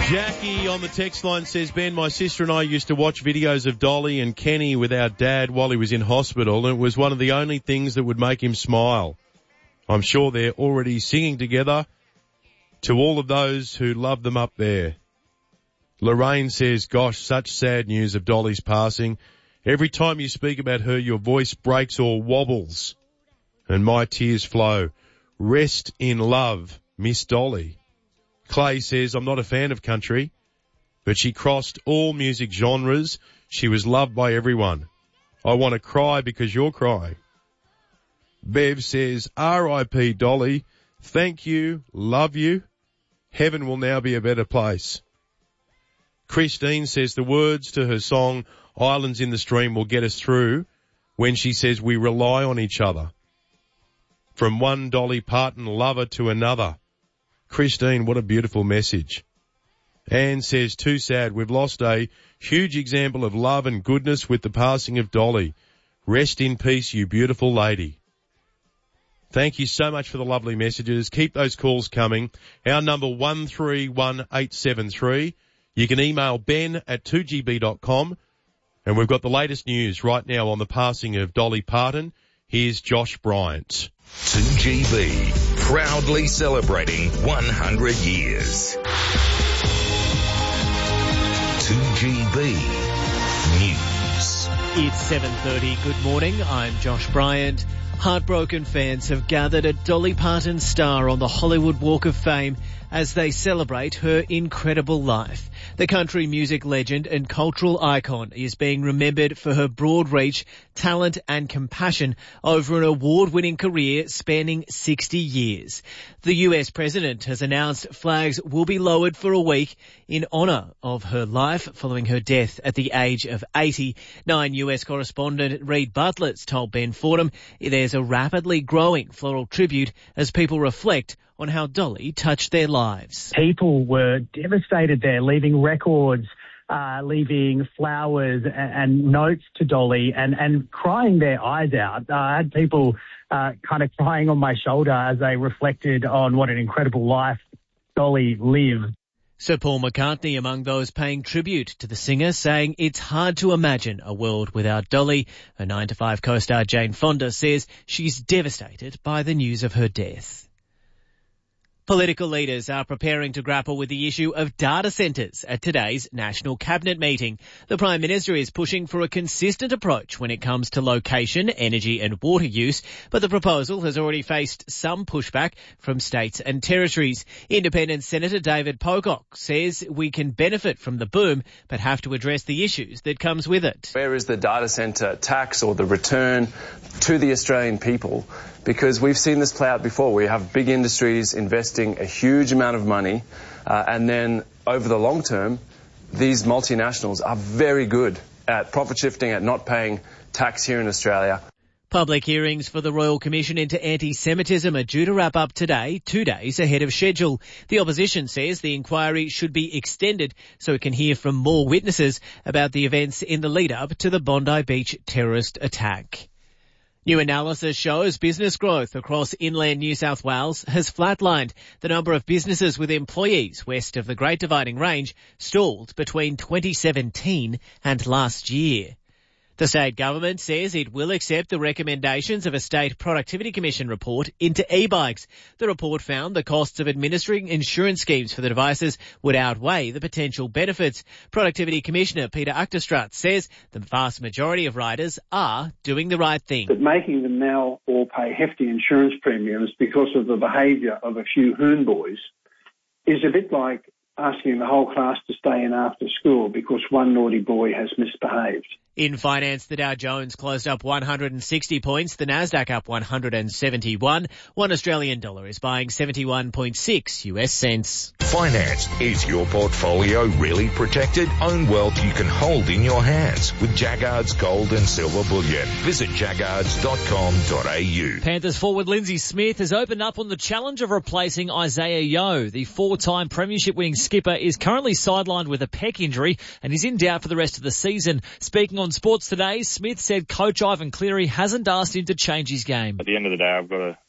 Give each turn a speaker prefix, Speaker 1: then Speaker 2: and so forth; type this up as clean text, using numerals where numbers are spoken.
Speaker 1: Jackie on the text line says, Ben, my sister and I used to watch videos of Dolly and Kenny with our dad while he was in hospital, and it was one of the only things that would make him smile. I'm sure they're already singing together to all of those who love them up there. Lorraine says, gosh, such sad news of Dolly's passing. Every time you speak about her, your voice breaks or wobbles, and my tears flow. Rest in love, Miss Dolly. Clay says, I'm not a fan of country, but she crossed all music genres. She was loved by everyone. I want to cry because you're crying. Bev says, R.I.P. Dolly. Thank you. Love you. Heaven will now be a better place. Christine says the words to her song, Islands in the Stream, will get us through when she says we rely on each other. From one Dolly Parton lover to another. Christine, what a beautiful message. Anne says, too sad. We've lost a huge example of love and goodness with the passing of Dolly. Rest in peace, you beautiful lady. Thank you so much for the lovely messages. Keep those calls coming. Our number 131873. You can email ben@2gb.com. And we've got the latest news right now on the passing of Dolly Parton. Here's Josh Bryant.
Speaker 2: 2GB, proudly celebrating 100 years. 2GB News.
Speaker 3: It's 7:30. Good morning. I'm Josh Bryant. Heartbroken fans have gathered at Dolly Parton's star on the Hollywood Walk of Fame as they celebrate her incredible life. The country music legend and cultural icon is being remembered for her broad reach, talent and compassion over an award-winning career spanning 60 years. The US president has announced flags will be lowered for a week in honour of her life following her death at the age of 80. 9 US correspondent Reed Butlers told Ben Fordham there's a rapidly growing floral tribute as people reflect on how Dolly touched their lives.
Speaker 4: People were devastated there, leaving records, leaving flowers and notes to Dolly and crying their eyes out. I had people kind of crying on my shoulder as they reflected on what an incredible life Dolly lived.
Speaker 3: Sir Paul McCartney among those paying tribute to the singer, saying it's hard to imagine a world without Dolly. Her 9 to 5 co-star Jane Fonda says she's devastated by the news of her death. Political leaders are preparing to grapple with the issue of data centres at today's National Cabinet meeting. The Prime Minister is pushing for a consistent approach when it comes to location, energy and water use, but the proposal has already faced some pushback from states and territories. Independent Senator David Pocock says we can benefit from the boom, but have to address the issues that comes with it.
Speaker 5: Where is the data centre tax or the return to the Australian people? Because we've seen this play out before. We have big industries investing a huge amount of money, and then over the long term, these multinationals are very good at profit shifting, at not paying tax here in Australia.
Speaker 3: Public hearings for the Royal Commission into Anti-Semitism are due to wrap up today, 2 days ahead of schedule. The opposition says the inquiry should be extended so it can hear from more witnesses about the events in the lead-up to the Bondi Beach terrorist attack. New analysis shows business growth across inland New South Wales has flatlined. The number of businesses with employees west of the Great Dividing Range stalled between 2017 and last year. The state government says it will accept the recommendations of a State Productivity Commission report into e-bikes. The report found the costs of administering insurance schemes for the devices would outweigh the potential benefits. Productivity Commissioner Peter Achterstraat says the vast majority of riders are doing the right thing.
Speaker 6: But making them now all pay hefty insurance premiums because of the behaviour of a few hoon boys is a bit like asking the whole class to stay in after school because one naughty boy has misbehaved.
Speaker 3: In finance, the Dow Jones closed up 160 points, the Nasdaq up 171. One Australian dollar is buying 71.6 US cents.
Speaker 2: Finance. Is your portfolio really protected? Own wealth you can hold in your hands with Jaggards Gold and Silver Bullion. Visit jaggards.com.au.
Speaker 7: Panthers forward Lindsay Smith has opened up on the challenge of replacing Isaiah Yeo. The 4-time premiership winning skipper is currently sidelined with a pec injury and is in doubt for the rest of the season. Speaking on Sports Today, Smith said coach Ivan Cleary hasn't asked him to change his game.
Speaker 8: At the end of the day, I've got to